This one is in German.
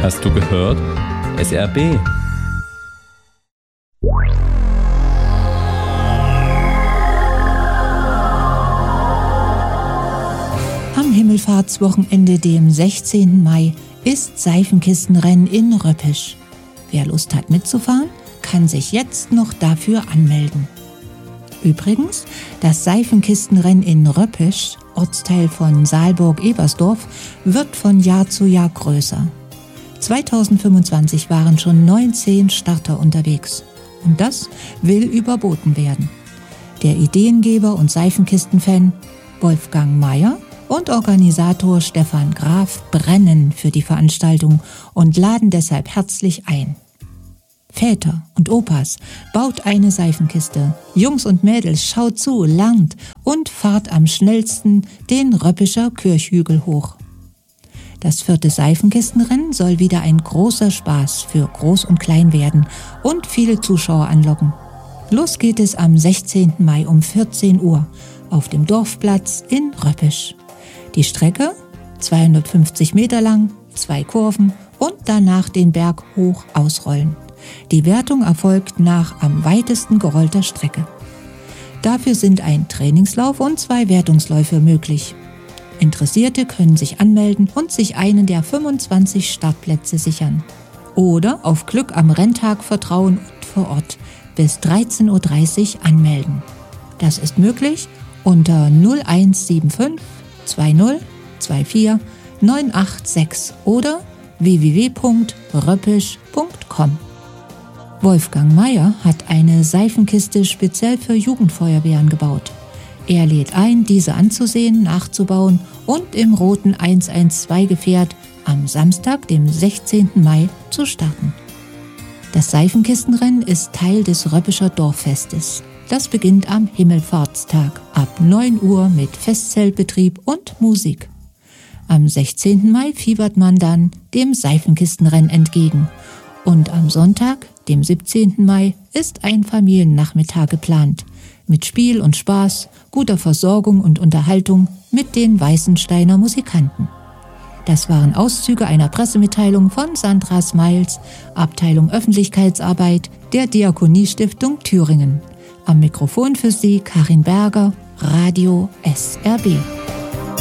Hast du gehört? SRB. Am Himmelfahrtswochenende, dem 16. Mai, ist Seifenkistenrennen in Röppisch. Wer Lust hat mitzufahren, kann sich jetzt noch dafür anmelden. Übrigens, das Seifenkistenrennen in Röppisch, Ortsteil von Saalburg-Ebersdorf, wird von Jahr zu Jahr größer. 2025 waren schon 19 Starter unterwegs. Und das will überboten werden. Der Ideengeber und Seifenkistenfan Wolfgang Meier und Organisator Stefan Graf brennen für die Veranstaltung und laden deshalb herzlich ein. Väter und Opas, baut eine Seifenkiste. Jungs und Mädels, schaut zu, lernt und fahrt am schnellsten den Röppischer Kirchhügel hoch. Das 4. Seifenkistenrennen soll wieder ein großer Spaß für Groß und Klein werden und viele Zuschauer anlocken. Los geht es am 16. Mai um 14 Uhr auf dem Dorfplatz in Röppisch. Die Strecke 250 Meter lang, 2 Kurven und danach den Berg hoch ausrollen. Die Wertung erfolgt nach am weitesten gerollter Strecke. Dafür sind ein Trainingslauf und 2 Wertungsläufe möglich. Interessierte können sich anmelden und sich einen der 25 Startplätze sichern. Oder auf Glück am Renntag vertrauen und vor Ort bis 13.30 Uhr anmelden. Das ist möglich unter 0175 20 24 986 oder www.röppisch.com. Wolfgang Meier hat eine Seifenkiste speziell für Jugendfeuerwehren gebaut. Er lädt ein, diese anzusehen, nachzubauen und im roten 112-Gefährt am Samstag, dem 16. Mai, zu starten. Das Seifenkistenrennen ist Teil des Röppischer Dorffestes. Das beginnt am Himmelfahrtstag ab 9 Uhr mit Festzeltbetrieb und Musik. Am 16. Mai fiebert man dann dem Seifenkistenrennen entgegen. Und am Sonntag, dem 17. Mai, ist ein Familiennachmittag geplant. Mit Spiel und Spaß, guter Versorgung und Unterhaltung mit den Weißensteiner Musikanten. Das waren Auszüge einer Pressemitteilung von Sandra Smiles, Abteilung Öffentlichkeitsarbeit der Diakoniestiftung Thüringen. Am Mikrofon für Sie Karin Berger, Radio SRB.